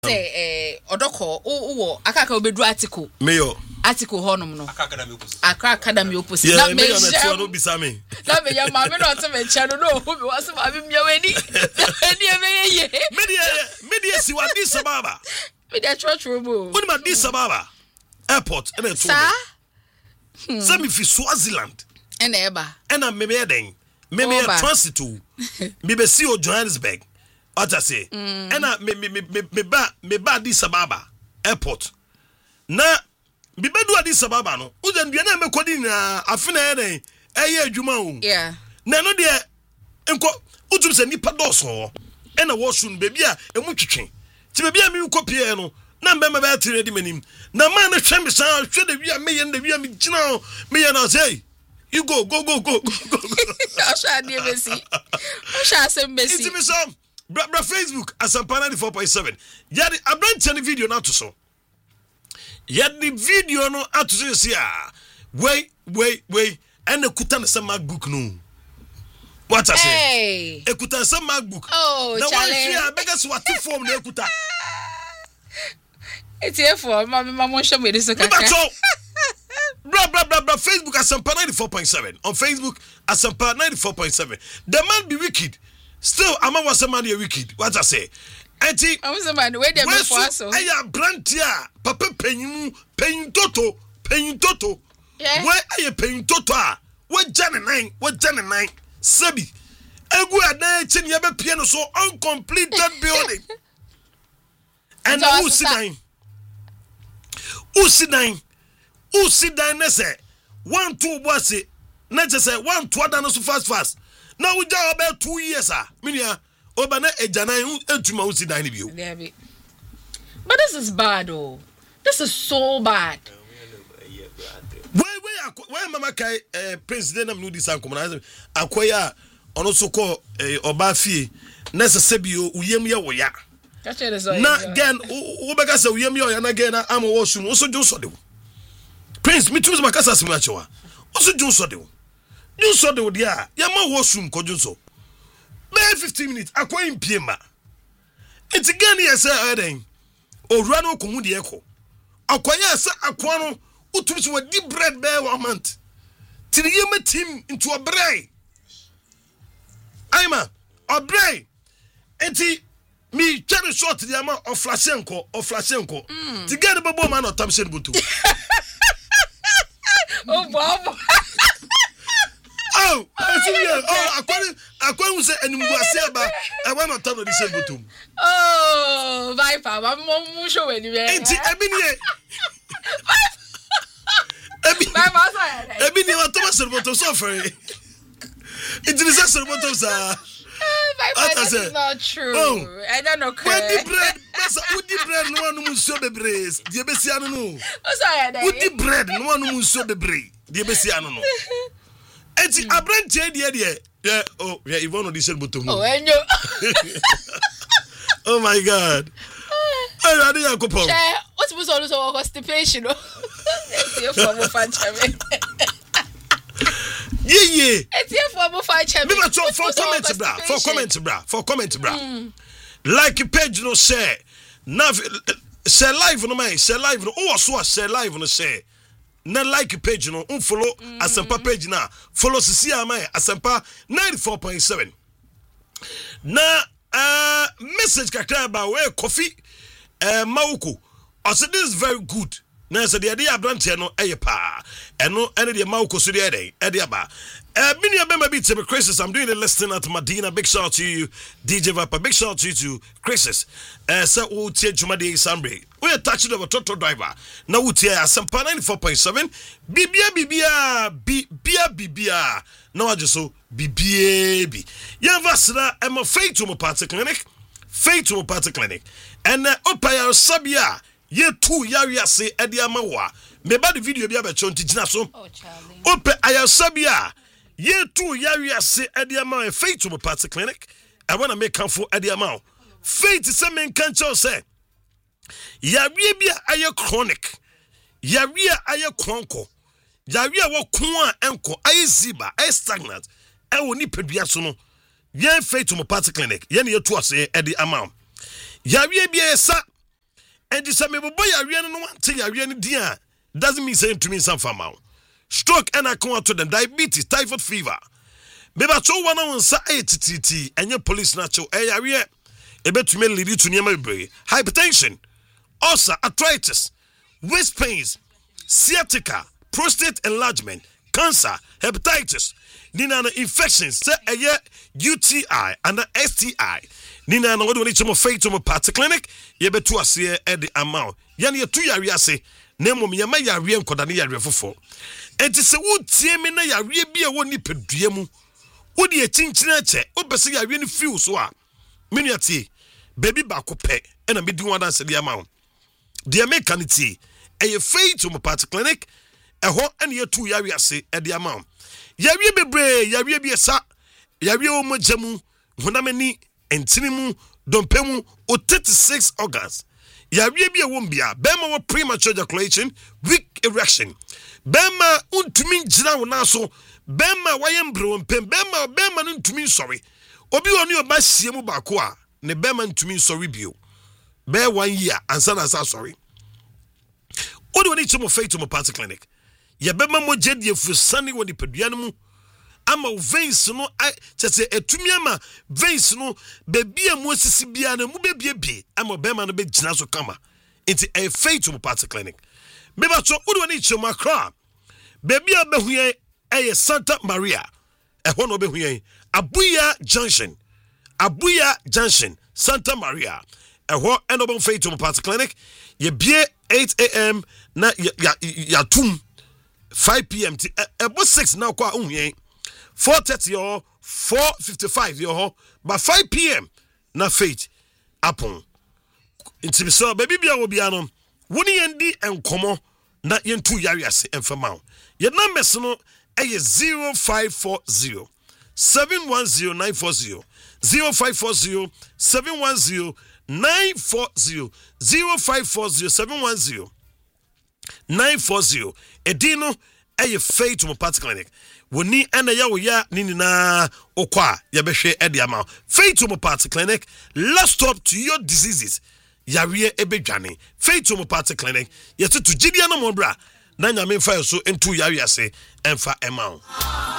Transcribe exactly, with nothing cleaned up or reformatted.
Say, eh, Odoko, oh, Akaka will be do article. Mayo. Article Honum, no. Akaka Academy opposite. Yeah, me on the channel be Sammy. That be your mamma not to channel, no, who was having your wedding. Media, media, see what this Ababa. Media church room. What about this Ababa? Airport, and it's Sammy for Swaziland. And Eba. And I'm maybe adding, maybe a transit to maybe see Johannesburg. What I say, and I me me me me me ba me ba Addis Ababa airport. Na me be do Addis Ababa no. Uzen bia na me kodi na afina eden eye adwuma o. Yeah. Na no de enko utum se nipa doso. E na wo sun bebi a emu twetwe. Ti bebi a me kopie no. Na mbe me ba tire di manim. Na man na hwe me san hwe de wi a me ye na wi a me gina o. Me ye na say you go go go go go go. I shall never see. I shall say Messi. It's me some Bra, bra Facebook Asampa ninety-four point seven. Yadi abranche the video na to so. Yadi video no atu so sia. Wait, wait, wait. And ekuta na some MacBook no. What I say? Hey. Ekuta na some MacBook. Oh, now Charlie. Now one share because what form na ekuta. It's here for mama mama show me this okay. Bra bra bra bra Facebook Asampa ninety-four point seven. On Facebook Asampa ninety-four point seven. The man be wicked. Still, I'm not somebody wicked. What I say? Eti, I'm somebody where they make for us. I am brantia. Papa paying paying toto, paying toto. Yeah. Where are you paying toto? What Jan and nine? What Jan and nine? Sebi. Egu adai chen yabe piano so uncompleted building. And who sit nine? Who sit nine? Who sit nine? Nese one two bossy. Nese say one two adano so fast fast. Now we just about two years, ah. Minya, obana ejana entuma usi na ni bio. But this is bad, oh. This is so bad. Where where where mama kai eh president am no dis ankomana akoya ono so ko eh obafie na sesebio uyem ye wo ya. Na again wo beka se uyem ye wo ya na again na am wo sum wo so jo so de. Prince me choose makasa simachewa. Wo so jo so de. You saw the idea. Yama washroom kojunso. Be fifteen minutes. Akwa impiema. It's again yes sir. O rano kumu di eko. Akwa yes akwa no. Utumisi wa deep bread be one month. Tiri yema team into a bray. Aima a bray. Enti me carry short the amount of flashenko or flashenko. To get the babo man or tamsen butu. Oh Bob. Oh, oh, according according to say animuase ba I want to tell the same bottom. Oh, Viper, I'm more show anyway. Enti ebini e. Viper, ebini wa Thomas bottom so free. It is a bottom sir. Viper, that is not true. Oh, I don't know. When the bread, that's udi bread no one mu so bebre. Die besi anu no. What's that? Udi bread no one mu so bebre. Die besi anu no. Eti abranche die die yeah oh yeah Yvonne on this bottom. Oh enyo. Oh my God. I adi yakopom. Che what supposed to also constipation. It's here for mo fan chame. Yeah yeah. It's here for mo fan chame. Me for for comment bra, for comment bra, for comment bra. Like page no share. Nav share live no man, share live no. Oh so share live no share. Na like page no unfollow mm-hmm. Asampa page na follow sisi amai Asampa ninety-four point seven na uh message kakra ba we coffee uh mauko I said this is very good na said the idea branche no eye pa eno ene the mauko so the ede ede aba uh mini abema beat to Chris. I'm doing the listening at Medina. Big shout out to you D J Viper. Big shout out to you to Chris. Uh so we tie Jumade Sambre we touch the total driver na we tie Asampa ninety-four point seven bibia bibia bibia bibia na waje so bibia bi ya vasra am faith to party clinic faith to party clinic and uh, opaya sabia ye two ya wiase e dia mawa me ba the video bia be chonti gina so oh Charlie opa ayasabia ye two ya wiase e dia mawa faith to party clinic I want to make comfort e dia mawa faith se men kan cho say yawie bia aye chronic yawie aye kronko yawie wo kon a enko aye ziba aye stagnant e woni pedua so no ye faith to party clinic ye ne ye to ase e di amount yawie bia sa And the same boy yareɛ no one thing yareɛ no dia doesn't mean saying to me some farm. Stroke and I come out to them diabetes, typhoid fever. Beba cho one on sa eight T T and your police natural eh yareɛ e betumi lead to near brain, hypertension, ulcer, arthritis, waist pains, sciatica, prostate enlargement, cancer, hepatitis, nina infections, say a year U T I and S T I. Nina no what do faith to my party clinic, ye be to us here at the amount. Yan ye two yari say, name me yama yari and kodani yari for. And to say, would see me na yari be a one nipper diemu. Would ye chinchina che, or besi yari any few so are. Miniati, baby bako pe, and a bit one answer the amount. The American tea, a faith to my party clinic, a hot and ye two yari say at the amount. Yari be bray, yari be a sa, yari o mojamu, hunameni. Entinimu dompemu o thirty-six August. Yawie bia wombia bema wa premature ejaculation, weak erection. Bema untumi njina wo naso, bema wayembro mpem, bema bema ntumi sorry. Obi oni oba siemu baako a ne bema ntumi sorry bio. Be one year ansa na sa sorry. Odi woni chimo faith mo party clinic. Ye bema mo jedie fu sane woni paduane mu. Ama veins no chese etumi ama veins no bebi emu asisi bia na mu bebie bie ama bema no be gina so kama into a faith to party clinic beba so udo ni choma kra bebi abehuye eye Santa Maria ehwo no behuye Abuya Junction Abuya Junction Santa Maria ehwo eno bon faith to party clinic ye bie eight a m na ya ya tum five p m ti ebo six na kwa unye four thirty or four fifty-five yo by five p m na faith upon inti so baby bia wo bia no woni yendi enkomo na yentu yare ase emfama ye numbers no eye zero five four zero seven one zero nine four zero zero five four zero seven one zero nine four zero zero five four zero seven one zero nine four zero edino eye faith to party clinic woni ena ya wo ya nini na okwa ya behwe e dia ma faith to party clinic let's stop to your diseases yawie ebedwane faith to party clinic yeto to gidia no mo bra na nyame fa so entu yawie ase emfa emma